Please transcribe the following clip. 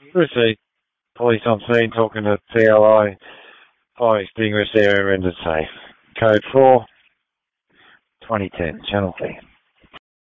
Receipt. Police on scene talking to PLI. Fire extinguished area rendered safe. Code 4, 2010, Channel 10.